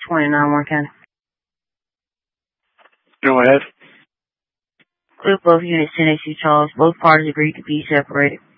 29 Warren County. Go ahead. Clear both units 10 AC Charles. Both parties agreed to be separated.